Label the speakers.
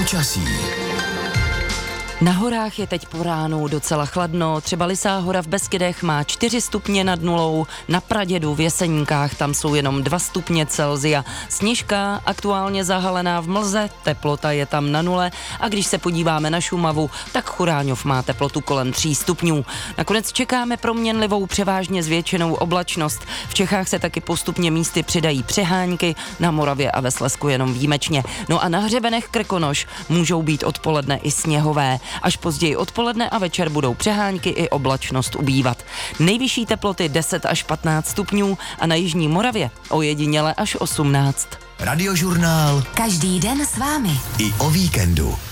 Speaker 1: Počasí.
Speaker 2: Na horách je teď po ránu docela chladno, třeba Lysá hora v Beskydech má 4 stupně nad nulou, na Pradědu v Jeseníkách tam jsou jenom 2 stupně Celsia. Sněžka aktuálně zahalená v mlze, teplota je tam na nule a když se podíváme na Šumavu, tak Churáňov má teplotu kolem 3 stupňů. Nakonec čekáme proměnlivou převážně zvětšenou oblačnost. V Čechách se taky postupně místy přidají přehánky, na Moravě a ve Slezsku jenom výjimečně. No a na hřebenech Krkonoš můžou být odpoledne i sněhové. Až později odpoledne a večer budou přehánky i oblačnost ubývat. Nejvyšší teploty 10 až 15 stupňů a na jižní Moravě ojediněle až 18.
Speaker 1: Radiožurnál.
Speaker 3: Každý den s vámi.
Speaker 1: I o víkendu.